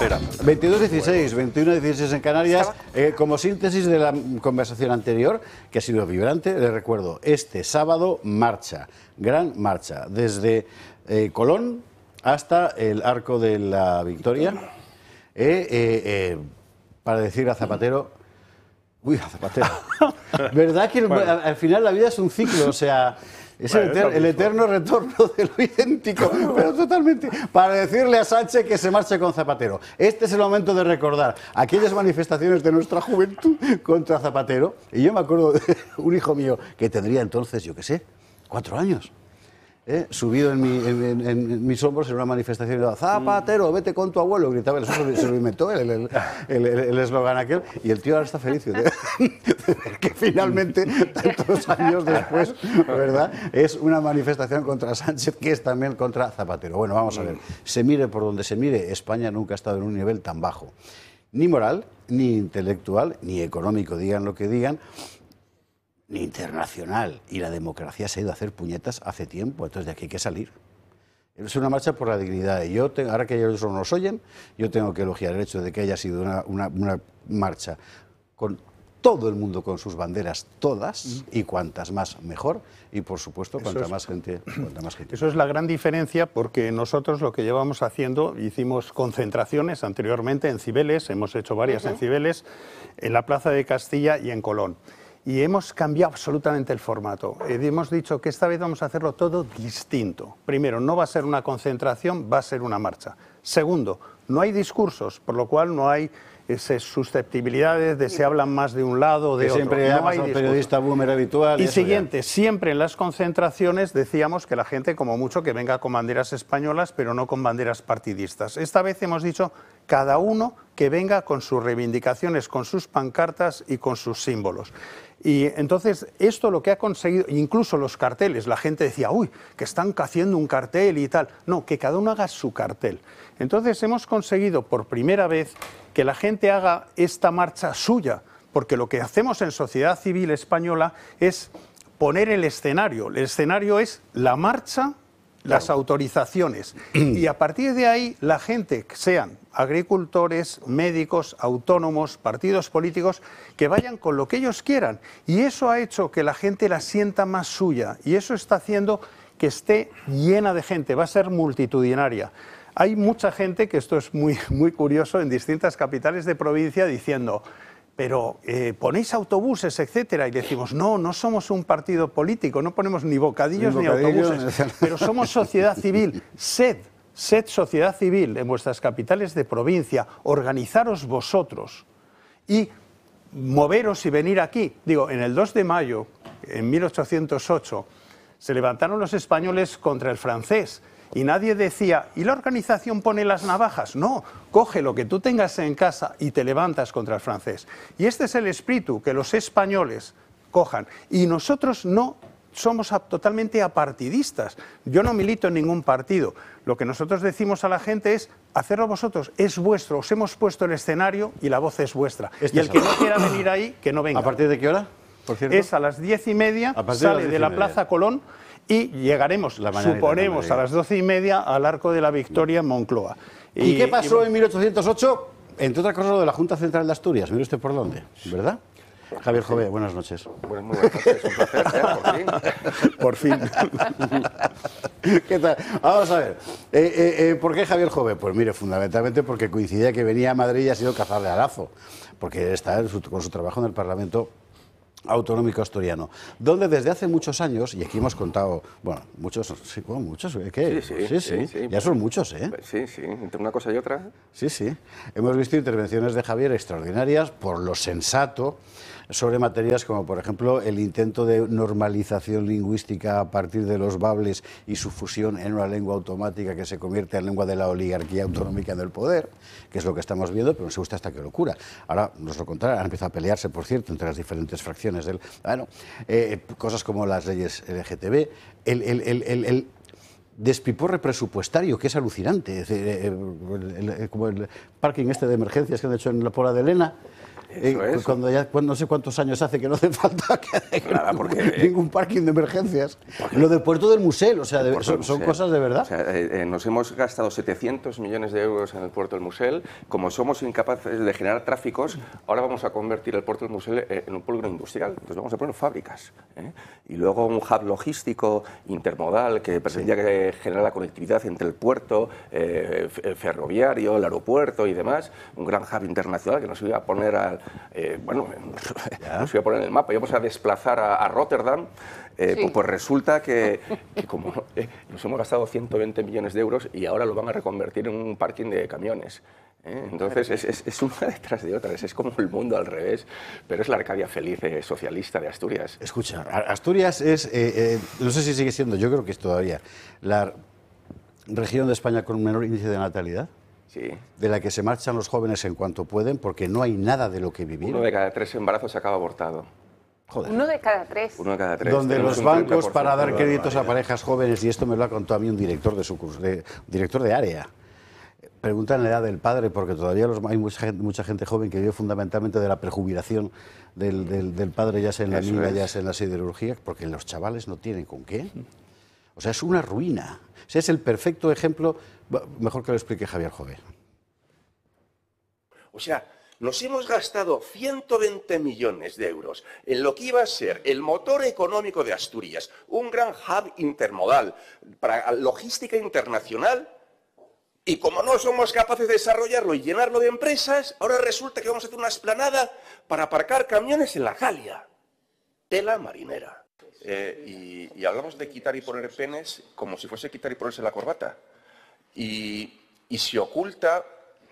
tercera. 22:16, 21:16 en Canarias. Como síntesis de la conversación anterior, que ha sido vibrante, les recuerdo, este sábado marcha, gran marcha, desde Colón hasta el Arco de la Victoria, para decir a Zapatero... Uy, a Zapatero. ¿Verdad que al final la vida es un ciclo? O sea... Es el eterno retorno de lo idéntico, pero totalmente. Para decirle a Sánchez que se marche con Zapatero. Este es el momento de recordar aquellas manifestaciones de nuestra juventud contra Zapatero. Y yo me acuerdo de un hijo mío que tendría entonces, yo qué sé, 4 años. Subido en mis hombros en una manifestación, y Zapatero, vete con tu abuelo, gritaba, se lo inventó el eslogan aquel, y el tío ahora está feliz de ver que finalmente, tantos años después, ¿verdad?, es una manifestación contra Sánchez, que es también contra Zapatero. Bueno, vamos a ver, se mire por donde se mire, España nunca ha estado en un nivel tan bajo, ni moral, ni intelectual, ni económico, digan lo que digan, ni internacional, y la democracia se ha ido a hacer puñetas hace tiempo, entonces de aquí hay que salir. Es una marcha por la dignidad, y ahora que ellos no nos oyen, yo tengo que elogiar el hecho de que haya sido una marcha con todo el mundo con sus banderas, todas, y cuantas más mejor, y por supuesto cuanta más gente. Eso es la gran diferencia, porque nosotros lo que llevamos haciendo, hicimos concentraciones anteriormente en Cibeles, hemos hecho varias en Cibeles, en la Plaza de Castilla y en Colón. Y hemos cambiado absolutamente el formato. Hemos dicho que esta vez vamos a hacerlo todo distinto. Primero, no va a ser una concentración, va a ser una marcha. Segundo, no hay discursos, por lo cual no hay esas susceptibilidades de se hablan más de un lado o de otro. Siempre no hay un periodista boomer habitual. Y siguiente, ya. Siempre en las concentraciones decíamos que la gente, como mucho, que venga con banderas españolas, pero no con banderas partidistas. Esta vez hemos dicho cada uno que venga con sus reivindicaciones, con sus pancartas y con sus símbolos. Y entonces esto lo que ha conseguido, incluso los carteles, la gente decía, uy, que están haciendo un cartel y tal. No, que cada uno haga su cartel. Entonces hemos conseguido por primera vez que la gente haga esta marcha suya, porque lo que hacemos en Sociedad Civil Española es poner el escenario. El escenario es la marcha, las autorizaciones, y a partir de ahí la gente, sean agricultores, médicos, autónomos, partidos políticos, que vayan con lo que ellos quieran, y eso ha hecho que la gente la sienta más suya, y eso está haciendo que esté llena de gente, va a ser multitudinaria. Hay mucha gente, que esto es muy curioso, en distintas capitales de provincia diciendo, pero ponéis autobuses, etcétera, y decimos, no somos un partido político, no ponemos ni bocadillos ni autobuses, pero somos sociedad civil. Sed sociedad civil en vuestras capitales de provincia, organizaros vosotros y moveros y venir aquí. Digo, en el 2 de mayo, en 1808, se levantaron los españoles contra el francés. Y nadie decía, ¿y la organización pone las navajas? No, coge lo que tú tengas en casa y te levantas contra el francés. Y este es el espíritu, que los españoles cojan. Y nosotros no somos totalmente apartidistas. Yo no milito en ningún partido. Lo que nosotros decimos a la gente es, hacerlo vosotros, es vuestro. Os hemos puesto el escenario y la voz es vuestra. Y el que no quiera venir ahí, que no venga. ¿A partir de qué hora, por cierto? Es a las 10:30, sale de la Plaza Colón, y llegaremos, suponemos, a las 12:30 al Arco de la Victoria en Moncloa. ¿Y qué pasó en 1808? Entre otras cosas, lo de la Junta Central de Asturias. Mire usted por dónde, ¿verdad? Javier Jové, buenas noches. Bueno, muy buenas noches, un placer, por fin. ¿Qué tal? Vamos a ver, ¿por qué Javier Jové? Pues mire, fundamentalmente porque coincidía que venía a Madrid y ha sido cazarle a Lazo, porque está con su trabajo en el Parlamento Autonómico Asturiano, donde desde hace muchos años, y aquí hemos contado, bueno, muchos, ¿qué? Sí, ya son muchos, ¿eh? Sí, entre una cosa y otra. Sí, hemos visto intervenciones de Javier extraordinarias por lo sensato sobre materias como, por ejemplo, el intento de normalización lingüística a partir de los bables y su fusión en una lengua automática que se convierte en lengua de la oligarquía autonómica del poder, que es lo que estamos viendo, pero no sé usted hasta qué locura. Ahora nos lo contará, han empezado a pelearse, por cierto, entre las diferentes fracciones del... Bueno, cosas como las leyes LGTB, el despiporre presupuestario, que es alucinante, como el parking este de emergencias que han hecho en la Pola de Elena, Eso es. Cuando ya no sé cuántos años hace que no hace falta Nada, porque, ningún parking de emergencias. Lo del puerto del Musel, o sea, son cosas de verdad. O sea, nos hemos gastado 700 millones de euros en el puerto del Musel. Como somos incapaces de generar tráficos, ahora vamos a convertir el puerto del Musel en un polígono industrial. Entonces vamos a poner fábricas, ¿eh? Y luego un hub logístico intermodal que pretendía generar la conectividad entre el puerto, ferroviario, el aeropuerto y demás. Un gran hub internacional que nos iba a poner nos iba a poner en el mapa. Íbamos a desplazar a Rotterdam. Pues resulta que como nos hemos gastado 120 millones de euros y ahora lo van a reconvertir en un parking de camiones. Entonces es una detrás de otra, es como el mundo al revés, pero es la Arcadia feliz socialista de Asturias. Escucha, Asturias es, no sé si sigue siendo, yo creo que es todavía la región de España con un menor índice de natalidad. Sí. De la que se marchan los jóvenes en cuanto pueden, porque no hay nada de lo que vivir. 1 de cada 3 embarazos acaba abortado. Joder. 1 de cada 3. 1 de cada 3. Donde Tenemos los un bancos, 30% para dar de créditos a barbaridad. parejas jóvenes, y esto me lo ha contado a mí un director director de área, preguntan la edad del padre, porque todavía hay mucha gente joven que vive fundamentalmente de la prejubilación del padre, ya sea en la Eso mina, es. ya sea en la siderurgia, porque los chavales no tienen con qué. O sea, es una ruina. O sea, es el perfecto ejemplo, mejor que lo explique Javier Jové. O sea, nos hemos gastado 120 millones de euros en lo que iba a ser el motor económico de Asturias, un gran hub intermodal para logística internacional, y como no somos capaces de desarrollarlo y llenarlo de empresas, ahora resulta que vamos a hacer una explanada para aparcar camiones en la Galia. Tela marinera. Y hablamos de quitar y poner penes como si fuese quitar y ponerse la corbata. Y se oculta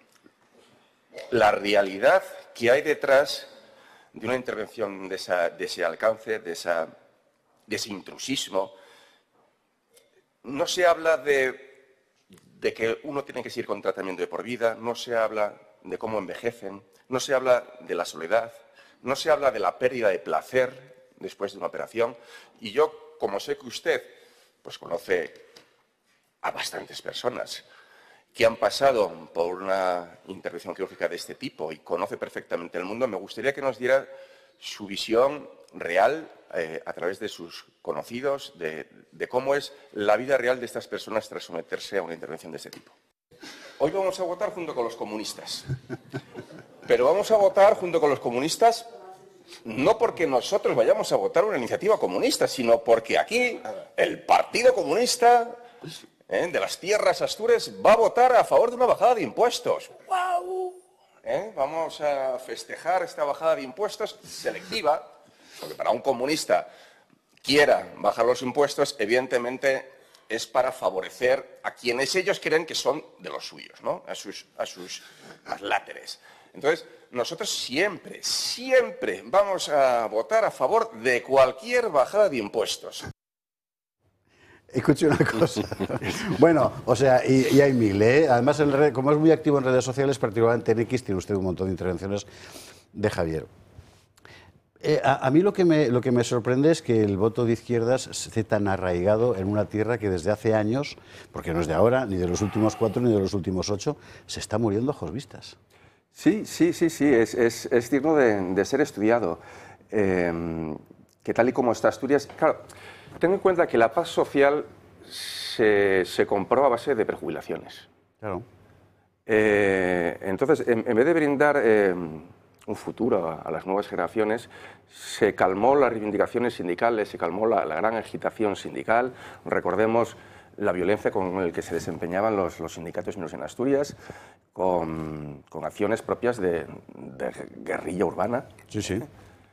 la realidad que hay detrás de una intervención de ese alcance, de ese intrusismo. No se habla de que uno tiene que seguir con tratamiento de por vida, no se habla de cómo envejecen, no se habla de la soledad, no se habla de la pérdida de placer después de una operación. Y yo, como sé que usted pues conoce a bastantes personas que han pasado por una intervención quirúrgica de este tipo y conoce perfectamente el mundo, me gustaría que nos diera su visión real a través de sus conocidos, de cómo es la vida real de estas personas tras someterse a una intervención de este tipo. Hoy vamos a votar junto con los comunistas, pero vamos a votar junto con los comunistas no porque nosotros vayamos a votar una iniciativa comunista, sino porque aquí el Partido Comunista de las tierras astures va a votar a favor de una bajada de impuestos. ¡Guau! Vamos a festejar esta bajada de impuestos selectiva, porque para un comunista quiera bajar los impuestos, evidentemente es para favorecer a quienes ellos creen que son de los suyos, ¿no? A sus adláteres. Entonces, nosotros siempre vamos a votar a favor de cualquier bajada de impuestos. Escuche una cosa. Bueno, o sea, y hay mil, ¿eh? Además, como es muy activo en redes sociales, particularmente en X, tiene usted un montón de intervenciones de Javier. A mí lo que me sorprende es que el voto de izquierdas esté tan arraigado en una tierra que desde hace años, porque no es de ahora, ni de los últimos 4, ni de los últimos 8, se está muriendo a ojos vistas. Sí, es digno de ser estudiado. Que tal y como está Asturias... Claro, ten en cuenta que la paz social se comprueba a base de prejubilaciones. Claro. Entonces, en vez de brindar un futuro a las nuevas generaciones, se calmó las reivindicaciones sindicales, se calmó la gran agitación sindical. Recordemos la violencia con la que se desempeñaban los sindicatos en Asturias, con acciones propias de guerrilla urbana. Sí, sí.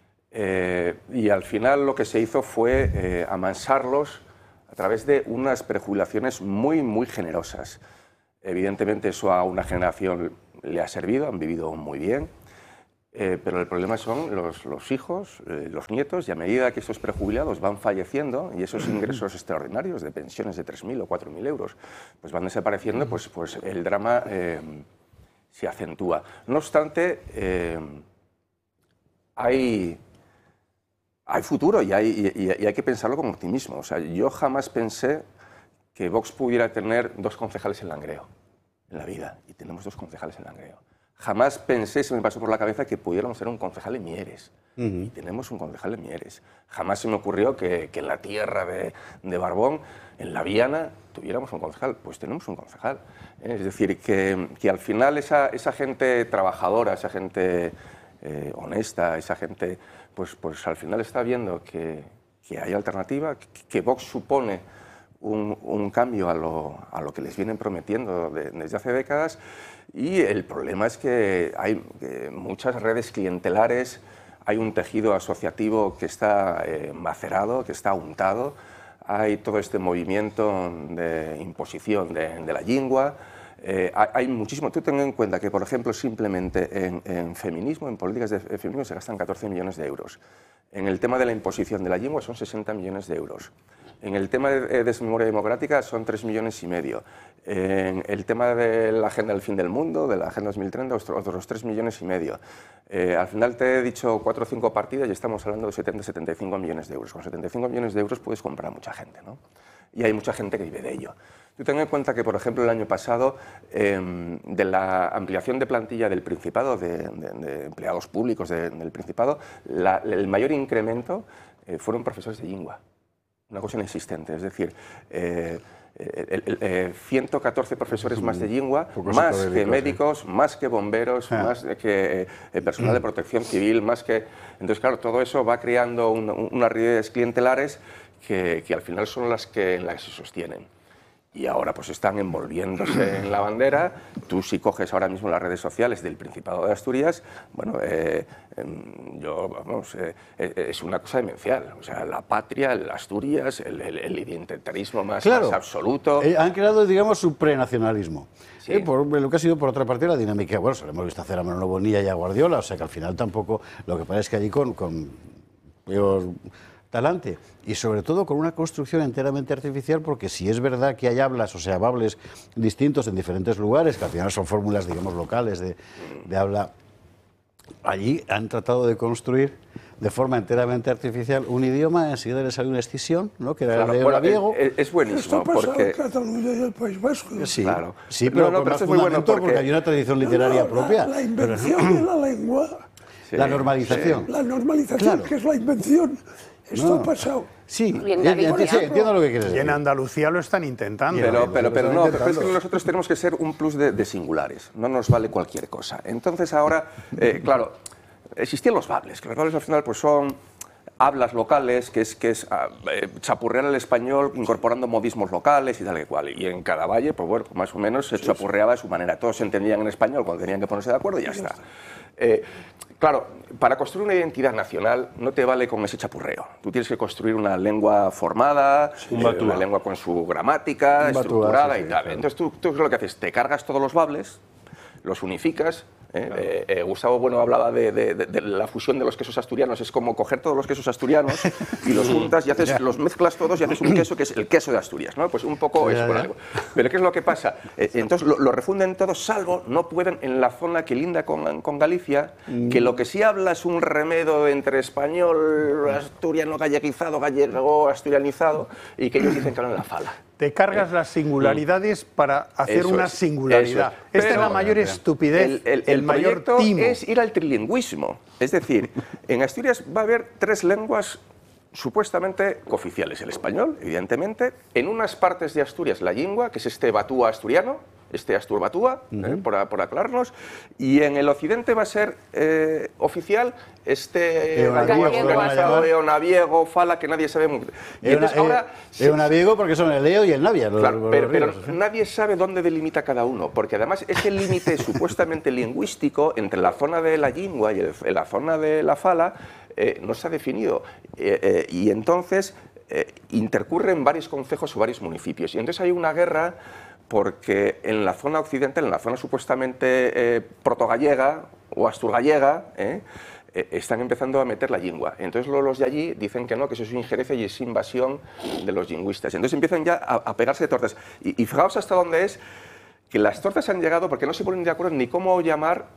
Y al final lo que se hizo fue amansarlos a través de unas prejubilaciones muy, muy generosas. Evidentemente eso a una generación le ha servido, han vivido muy bien, pero el problema son los hijos, los nietos, y a medida que estos prejubilados van falleciendo y esos ingresos extraordinarios de pensiones de 3.000 o 4.000 euros pues van desapareciendo, pues el drama se acentúa. No obstante, hay futuro y hay que pensarlo con optimismo. O sea, yo jamás pensé que Vox pudiera tener 2 concejales en Langreo en la vida, y tenemos 2 concejales en Langreo. Jamás pensé, se me pasó por la cabeza que pudiéramos tener un concejal en Mieres. Y tenemos un concejal en Mieres. Jamás se me ocurrió que en la tierra de Barbón, en la Viana, tuviéramos un concejal. Pues tenemos un concejal. Es decir, que al final esa gente trabajadora, esa gente honesta, esa gente, pues al final está viendo que hay alternativa, que Vox supone un cambio a lo que les vienen prometiendo desde hace décadas, y el problema es que hay muchas redes clientelares, hay un tejido asociativo que está macerado, que está untado, hay todo este movimiento de imposición de la lengua, hay muchísimo. Tú ten en cuenta que, por ejemplo, simplemente en feminismo, en políticas de feminismo, se gastan 14 millones de euros. En el tema de la imposición de la lengua son 60 millones de euros. En el tema de desmemoria democrática son 3,5 millones. En el tema de la Agenda del Fin del Mundo, de la Agenda 2030, otros 3,5 millones. Al final te he dicho 4 o 5 partidas y estamos hablando de 70-75 millones de euros. Con 75 millones de euros puedes comprar a mucha gente, ¿no? Y hay mucha gente que vive de ello. Tú ten en cuenta que, por ejemplo, el año pasado, de la ampliación de plantilla del Principado, de empleados públicos del Principado, el mayor incremento fueron profesores de lengua. Una cosa inexistente, es decir, 114 profesores más de lengua, más que médicos, más que bomberos, más que personal de protección civil, más que... Entonces, claro, todo eso va creando unas redes clientelares que al final son las que se sostienen. Y ahora pues están envolviéndose en la bandera. Tú, si coges ahora mismo las redes sociales del Principado de Asturias, bueno, es una cosa demencial. O sea, la patria, el Asturias, el identitarismo más absoluto. Han creado, digamos, su prenacionalismo. Sí. Por lo que ha sido, por otra parte, la dinámica. Bueno, se lo hemos visto hacer a Manolo Bonilla y a Guardiola, o sea que al final tampoco. Lo que pasa es que allí con peor talante, y sobre todo con una construcción enteramente artificial, porque si es verdad que hay hablas, o sea, bables distintos en diferentes lugares, que al final son fórmulas, digamos, locales de habla, allí han tratado de construir de forma enteramente artificial un idioma, enseguida les salió una escisión, ¿no? Que era el labiego. Es buenísimo, porque... en Cataluña y el País Vasco. Sí, claro. Sí, pero pero más es muy bueno porque hay una tradición literaria propia. La invención de la lengua. Sí, la normalización. La normalización, que es la invención. Esto ha pasado. Sí, entiendo lo que quieres decir. Y en Andalucía lo están intentando. Pero es que nosotros tenemos que ser un plus de singulares, no nos vale cualquier cosa. Entonces ahora, claro, existían los bables, que los bables al final pues son hablas locales, que es chapurrear el español incorporando modismos locales y tal y cual. Y en cada valle, pues bueno, más o menos se chapurreaba de su manera. Todos se entendían en español cuando tenían que ponerse de acuerdo y ya está. Claro, para construir una identidad nacional no te vale con ese chapurreo. Tú tienes que construir una lengua formada, una lengua con su gramática, estructurada y tal. Claro. Entonces tú lo que haces, te cargas todos los bables, los unificas. Gustavo Bueno hablaba de la fusión de los quesos asturianos. Es como coger todos los quesos asturianos y los juntas y los mezclas todos y haces un queso que es el queso de Asturias, ¿no? Pues un poco eso por algo. Pero ¿qué es lo que pasa? Entonces lo refunden todos, salvo no pueden en la zona que linda con Galicia, que lo que sí habla es un remedo entre español, asturiano galleguizado, gallego asturianizado, y que ellos dicen que hablan la fala. Te cargas las singularidades para hacer una singularidad. Esta es la mayor estupidez, el mayor timo. Es ir al trilingüismo. Es decir, en Asturias va a haber 3 lenguas supuestamente cooficiales. El español, evidentemente. En unas partes de Asturias la lengua, que es este batúa asturiano, este asturbatúa, por aclararnos. Y en el occidente va a ser oficial este eonaviego, fala, que nadie sabe muy bien. Eonaviego porque son el eo y el navia. Claro, pero nadie sabe dónde delimita cada uno, porque además ese límite supuestamente lingüístico entre la zona de la lengua y la zona de la fala no se ha definido. Y entonces intercurren varios concejos o varios municipios. Y entonces hay una guerra porque en la zona occidental, en la zona supuestamente protogallega o asturgallega, están empezando a meter la lengua. Entonces los de allí dicen que no, que eso es injerencia y es invasión de los lingüistas. Entonces empiezan ya a pegarse de tortas. Y fijaos hasta dónde es que las tortas han llegado porque no se ponen de acuerdo ni cómo llamar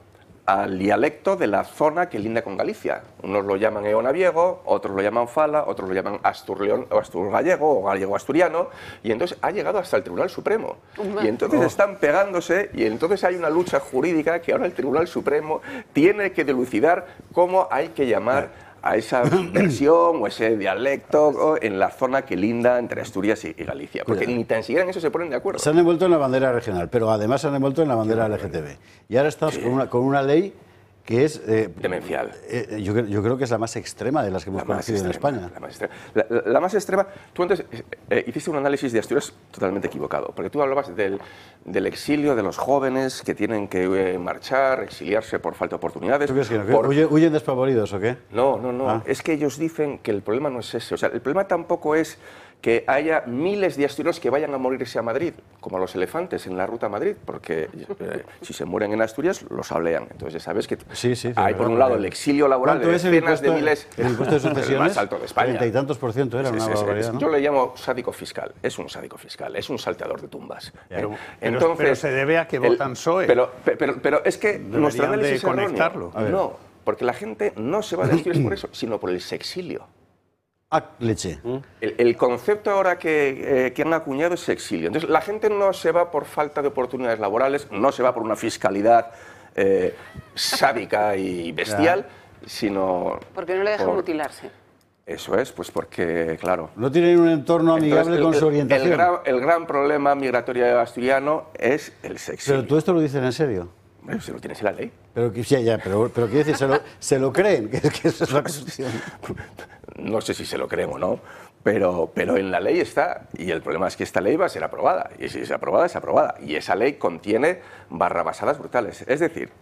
al dialecto de la zona que linda con Galicia. Unos lo llaman eonaviego, otros lo llaman fala, otros lo llaman asturgallego o gallego-asturiano, y entonces ha llegado hasta el Tribunal Supremo. Y entonces están pegándose, y entonces hay una lucha jurídica que ahora el Tribunal Supremo tiene que dilucidar cómo hay que llamar a esa versión o ese dialecto en la zona que linda entre Asturias y Galicia. Porque ni tan siquiera en eso se ponen de acuerdo. Se han envuelto en la bandera regional, pero además se han envuelto en la bandera LGTB. Y ahora estás con una ley que es... demencial. Yo creo que es la más extrema de las que hemos conocido en España. La más extrema. Tú antes hiciste un análisis de Asturias totalmente equivocado, porque tú hablabas del exilio de los jóvenes que tienen que marchar, exiliarse por falta de oportunidades. ¿Tú crees que no? ¿Huyen despavoridos o qué? No. Es que ellos dicen que el problema no es ese. O sea, el problema tampoco es que haya miles de asturianos que vayan a morirse a Madrid, como los elefantes en la ruta a Madrid, porque si se mueren en Asturias, los hablean. Entonces ya sabes que hay, por un lado, el exilio laboral de decenas de miles... El impuesto de sucesiones, el más alto de España. 30 y tantos % era una barbaridad, ¿no? Yo le llamo sádico fiscal. Es un sádico fiscal, es un salteador de tumbas. Pero se debe a que votan PSOE. Pero es que nuestro análisis es conectarlo. No, porque la gente no se va de Asturias por eso, sino por el sexilio. Leche. El concepto ahora que han acuñado es exilio. Entonces, la gente no se va por falta de oportunidades laborales, no se va por una fiscalidad sádica y bestial, sino... Porque no le dejan mutilarse. Eso es, pues porque, claro... No tienen un entorno amigable con su orientación. El gran problema migratorio asturiano es el sexilio. ¿Pero tú esto lo dices en serio? Bueno, si lo tienes en la ley. Pero quiero decir, se lo creen, que esa es la cuestión. No sé si se lo creen o no, pero en la ley está, y el problema es que esta ley va a ser aprobada, y si es aprobada, es aprobada, y esa ley contiene barrabasadas brutales. Es decir,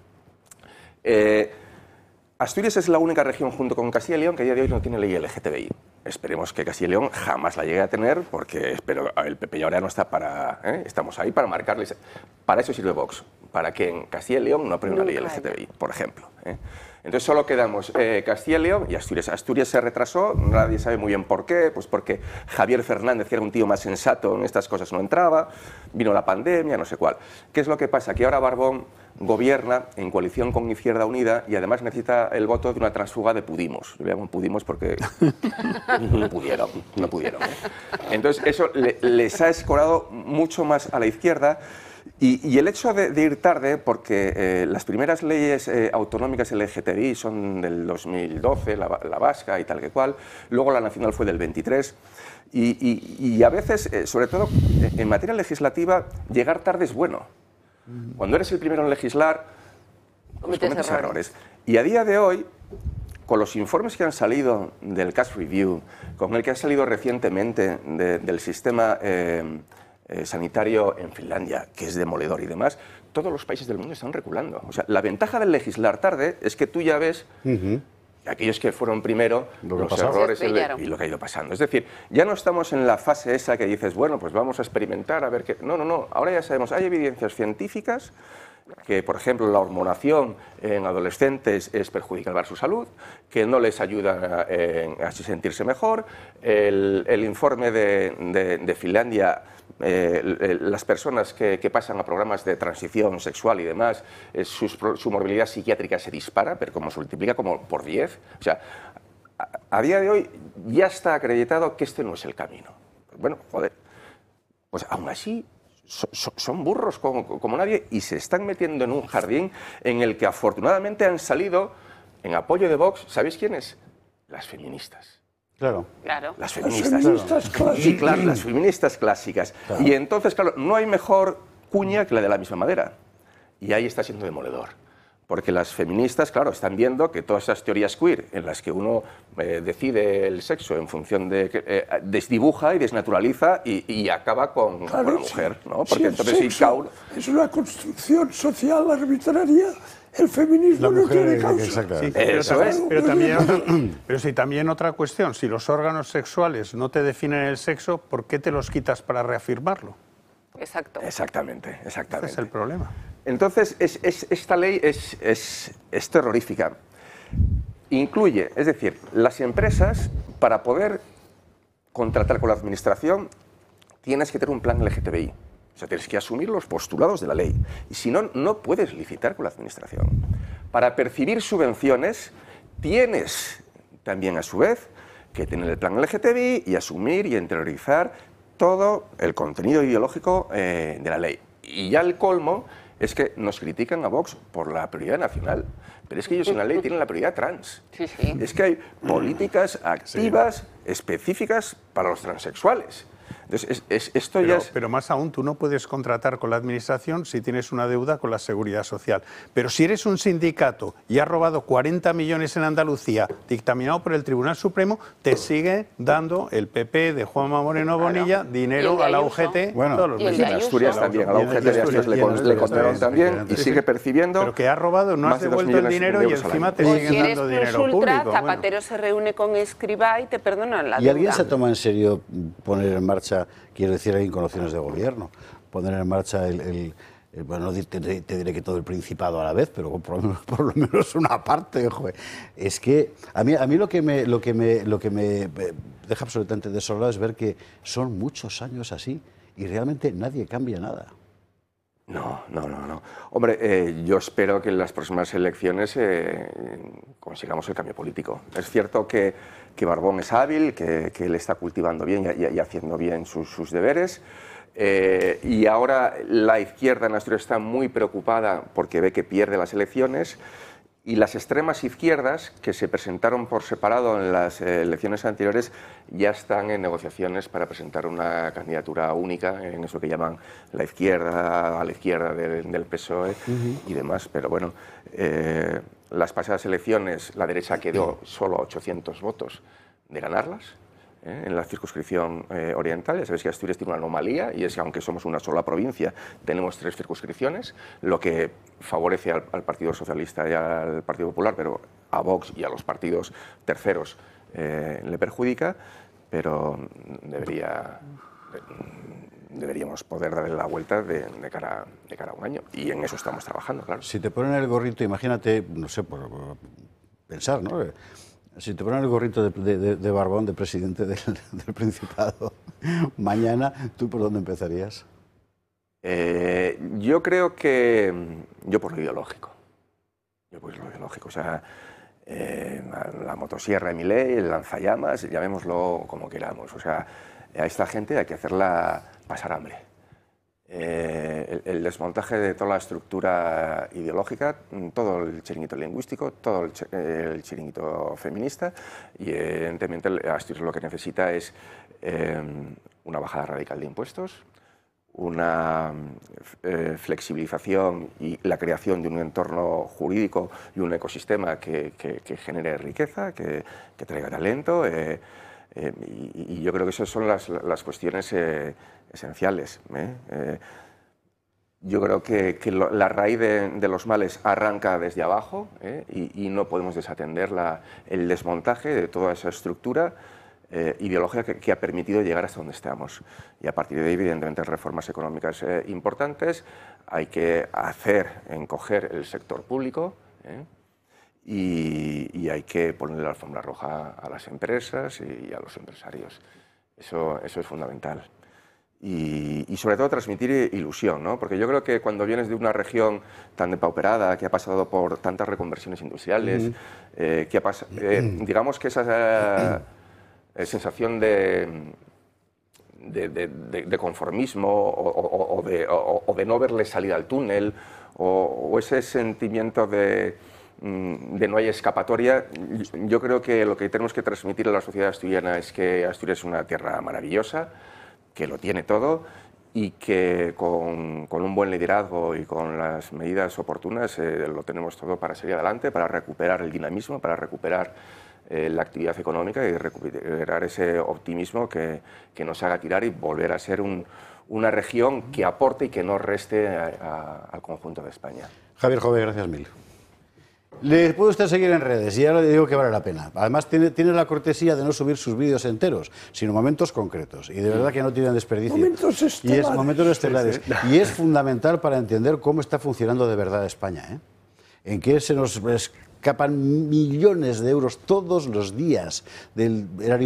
Asturias es la única región junto con Castilla y León que a día de hoy no tiene ley LGTBI. Esperemos que Castilla y León jamás la llegue a tener, porque el PP ahora no está para... Estamos ahí para marcarles... Para eso sirve Vox, para que en Castilla y León no apruebe una ley LGTBI, por ejemplo. Entonces solo quedamos Castilla y León y Asturias. Asturias se retrasó, nadie sabe muy bien por qué, pues porque Javier Fernández, que era un tío más sensato en estas cosas, no entraba, vino la pandemia, no sé cuál. ¿Qué es lo que pasa? Que ahora Barbón gobierna en coalición con Izquierda Unida y además necesita el voto de una transfuga de Pudimos. Yo le llamo Pudimos porque no pudieron. Entonces eso les ha escorado mucho más a la izquierda. Y el hecho de ir tarde, porque las primeras leyes autonómicas LGTBI son del 2012, la vasca y tal que cual, luego la nacional fue del 23, y a veces, sobre todo en materia legislativa, llegar tarde es bueno. Cuando eres el primero en legislar, pues cometes errores. Y a día de hoy, con los informes que han salido del Cash Review, con el que ha salido recientemente del sistema... sanitario en Finlandia, que es demoledor y demás, todos los países del mundo están reculando. O sea, la ventaja del legislar tarde es que tú ya ves aquellos que fueron primero los errores y lo que ha ido pasando. Es decir, ya no estamos en la fase esa que dices, bueno, pues vamos a experimentar a ver qué... No. Ahora ya sabemos, hay evidencias científicas que, por ejemplo, la hormonación en adolescentes es perjudicial para su salud, que no les ayuda a sentirse mejor. El informe de Finlandia, las personas que pasan a programas de transición sexual y demás, su morbilidad psiquiátrica se dispara, pero como se multiplica como por 10. O sea, a día de hoy ya está acreditado que este no es el camino. Bueno, joder, pues aún así... Son burros como nadie y se están metiendo en un jardín en el que afortunadamente han salido en apoyo de Vox. ¿Sabéis quiénes? Las feministas. Claro. Las feministas clásicas. Sí, claro, las feministas clásicas. Claro. Y entonces, claro, no hay mejor cuña que la de la misma madera. Y ahí está siendo demoledor. Porque las feministas, claro, están viendo que todas esas teorías queer en las que uno decide el sexo en función de... desdibuja y desnaturaliza y acaba con la mujer, ¿no? Porque entonces es una construcción social arbitraria. El feminismo no tiene causa. Sí, pero si también otra cuestión, si los órganos sexuales no te definen el sexo, ¿por qué te los quitas para reafirmarlo? Exacto. Exactamente. Ese es el problema. Entonces, esta ley es terrorífica. Incluye, es decir, las empresas, para poder contratar con la administración, tienes que tener un plan LGTBI. O sea, tienes que asumir los postulados de la ley. Y si no, no puedes licitar con la administración. Para percibir subvenciones tienes también a su vez que tener el plan LGTBI y asumir y interiorizar todo el contenido ideológico de la ley. Y ya el colmo es que nos critican a Vox por la prioridad nacional, pero es que ellos en la ley tienen la prioridad trans. Sí, sí. Es que hay políticas activas específicas para los transexuales. Entonces, esto ya es... Pero más aún, tú no puedes contratar con la Administración si tienes una deuda con la Seguridad Social. Pero si eres un sindicato y has robado 40 millones en Andalucía, dictaminado por el Tribunal Supremo, te sigue dando el PP de Juanma Moreno Bonilla dinero a la UGT todos los Y el meses. de En Asturias Ayuso. también, a la Y el de UGT de Asturias, Asturias y el de le condenaron Asturias, también y sí, sigue percibiendo... Pero que has robado, no has más de 2 devuelto el millones de dinero y euros al encima año. te O siguen si eres dando dinero plus ultra, público. Bueno. Zapatero se reúne con Escribá y te perdonan la ¿Y alguien deuda. se toma en serio poner en marcha, quiero decir, alguien con opciones de gobierno, poner en marcha bueno, no te diré que todo el Principado a la vez, pero por lo menos una parte, joder. Es que a mí lo que me deja absolutamente desolado es ver que son muchos años así y realmente nadie cambia nada. No. Hombre, yo espero que en las próximas elecciones consigamos el cambio político. Es cierto que Barbón es hábil, que él está cultivando bien y haciendo bien sus deberes. Y ahora la izquierda en Asturias está muy preocupada porque ve que pierde las elecciones. Y las extremas izquierdas, que se presentaron por separado en las elecciones anteriores, ya están en negociaciones para presentar una candidatura única, en eso que llaman la izquierda, a la izquierda del PSOE y demás. Pero bueno, las pasadas elecciones la derecha quedó solo a 800 votos de ganarlas. En la circunscripción oriental. Ya sabéis que Asturias tiene una anomalía y es que aunque somos una sola provincia, tenemos 3 circunscripciones, lo que favorece al Partido Socialista y al Partido Popular, pero a Vox y a los partidos terceros le perjudica, pero deberíamos poder darle la vuelta de cara a un año y en eso estamos trabajando, claro. Si te ponen el gorrito, imagínate, no sé, por pensar, ¿no? Si te ponen el gorrito de Barbón, de presidente del Principado, mañana, ¿tú por dónde empezarías? Yo creo que yo por lo ideológico. O sea, la motosierra de Milei, el lanzallamas, llamémoslo como queramos. O sea, a esta gente hay que hacerla pasar hambre. El desmontaje de toda la estructura ideológica, todo el chiringuito lingüístico, todo el chiringuito feminista y evidentemente Asturias lo que necesita es una bajada radical de impuestos, una flexibilización y la creación de un entorno jurídico y un ecosistema que genere riqueza, que traiga talento y yo creo que esas son las cuestiones esenciales. Yo creo que la raíz de los males arranca desde abajo y no podemos desatender el desmontaje de toda esa estructura ideológica que ha permitido llegar hasta donde estamos. Y a partir de ahí, evidentemente, reformas económicas importantes, hay que encoger el sector público y hay que ponerle la alfombra roja a las empresas y a los empresarios. Eso es fundamental. Y sobre todo transmitir ilusión, ¿no? Porque yo creo que cuando vienes de una región tan depauperada, que ha pasado por tantas reconversiones industriales, digamos que esa sensación de conformismo o de no verle salida al túnel o ese sentimiento de no hay escapatoria, yo creo que lo que tenemos que transmitir a la sociedad asturiana es que Asturias es una tierra maravillosa, que lo tiene todo y que con un buen liderazgo y con las medidas oportunas lo tenemos todo para seguir adelante, para recuperar el dinamismo, para recuperar la actividad económica y recuperar ese optimismo que nos haga tirar y volver a ser una región que aporte y que no reste al conjunto de España. Javier Jove, gracias mil. Le puede usted seguir en redes y ahora le digo que vale la pena. Además tiene la cortesía de no subir sus vídeos enteros, sino momentos concretos. Y de verdad que no tienen desperdicio. Momentos estelares. Y es momentos estelares. Y es fundamental para entender cómo está funcionando de verdad España, ¿eh? En que se nos escapan millones de euros todos los días del erario